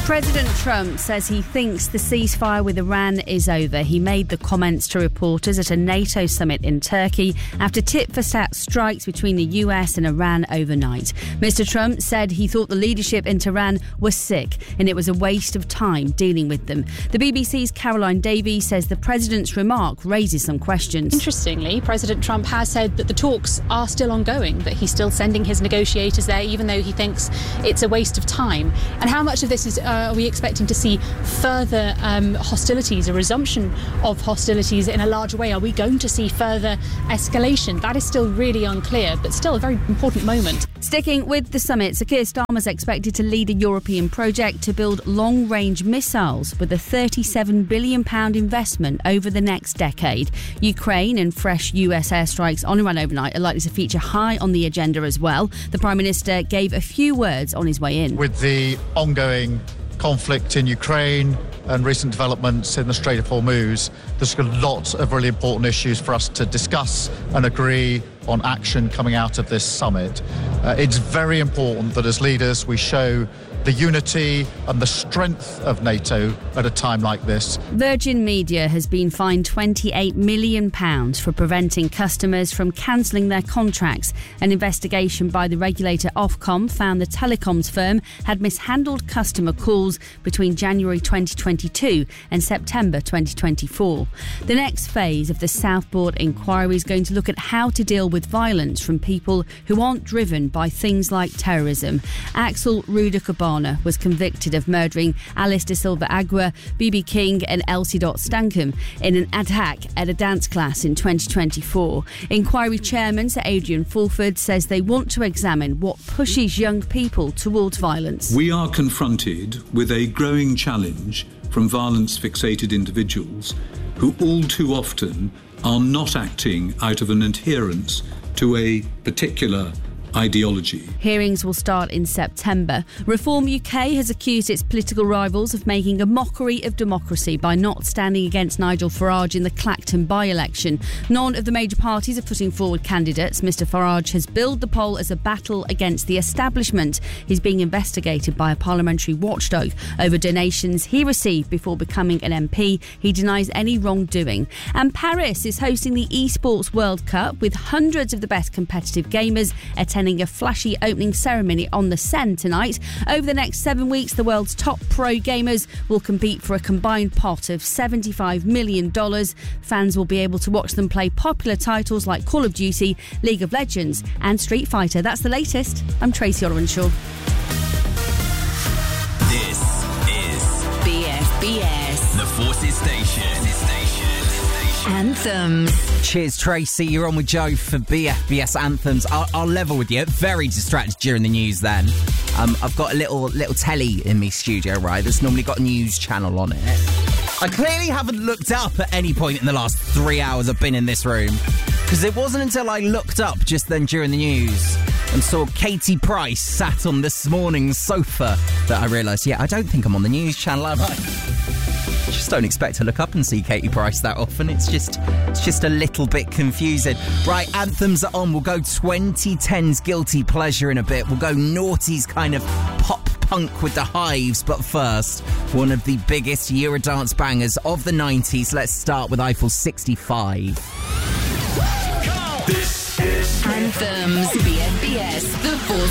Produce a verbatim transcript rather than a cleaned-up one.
President Trump says he thinks the ceasefire with Iran is over. He made the comments to reporters at a NATO summit in Turkey after tit-for-tat strikes between the U S and Iran overnight. Mister Trump said he thought the leadership in Tehran was sick and it was a waste of time dealing with them. The B B C's Caroline Davey says the president's remark raises some questions. Interestingly, President Trump has said that the talks are still ongoing, that he's still sending his negotiators there, even though he thinks it's a waste of time. And how much of this is uh, are we expecting to see further um, hostilities, a resumption of hostilities in a larger way? Are we going to see further escalation? That is still really unclear, but still a very important moment. Sticking with the summit, Sir Keir Starmer is expected to lead a European project to build long-range missiles with a thirty-seven billion pounds investment over the next decade. Ukraine and fresh U S airstrikes on Iran overnight are likely to feature high on the agenda as well. The Prime Minister gave a few words on his way in. With the ongoing conflict in Ukraine and recent developments in the Strait of Hormuz, there's a lot of really important issues for us to discuss and agree on action coming out of this summit. Uh, it's very important that as leaders we show the unity and the strength of NATO at a time like this. Virgin Media has been fined twenty-eight million pounds for preventing customers from cancelling their contracts. An investigation by the regulator Ofcom found the telecoms firm had mishandled customer calls between January twenty twenty-two and September twenty twenty-four. The next phase of the Southport inquiry is going to look at how to deal with violence from people who aren't driven by things like terrorism. Axel Ruder-Cabana was convicted of murdering Alice de Silva Agua, B B King and Elsie Dot Stankham in an attack at a dance class in twenty twenty-four. Inquiry Chairman Sir Adrian Fulford says they want to examine what pushes young people towards violence. We are confronted with a growing challenge from violence-fixated individuals who all too often are not acting out of an adherence to a particular ideology. Hearings will start in September. Reform U K has accused its political rivals of making a mockery of democracy by not standing against Nigel Farage in the Clacton by-election. None of the major parties are putting forward candidates. Mister Farage has billed the poll as a battle against the establishment. He's being investigated by a parliamentary watchdog over donations he received before becoming an M P. He denies any wrongdoing. And Paris is hosting the eSports World Cup with hundreds of the best competitive gamers attending a flashy opening ceremony on the Seine tonight. Over the next seven weeks, the world's top pro gamers will compete for a combined pot of seventy-five million dollars. Fans will be able to watch them play popular titles like Call of Duty, League of Legends and Street Fighter. That's the latest. I'm Tracy Orwenshaw. This is B F B S, the Forces Station. Anthems. Cheers, Tracy. You're on with Joe for B F B S Anthems. I'll, I'll level with you. Very distracted during the news then. Um, I've got a little little telly in my studio, right, that's normally got a news channel on it. I clearly haven't looked up at any point in the last three hours I've been in this room, because it wasn't until I looked up just then during the news and saw Katie Price sat on this morning's sofa that I realised, yeah, I don't think I'm on the news channel, am I? Just don't expect to look up and see Katie Price that often. It's just it's just a little bit confusing. Right, anthems are on. We'll go twenty tens guilty pleasure in a bit. We'll go noughties kind of pop punk with the Hives. But first, one of the biggest Eurodance bangers of the nineties. Let's start with Eiffel sixty-five. This is Anthems. B F B S, the Force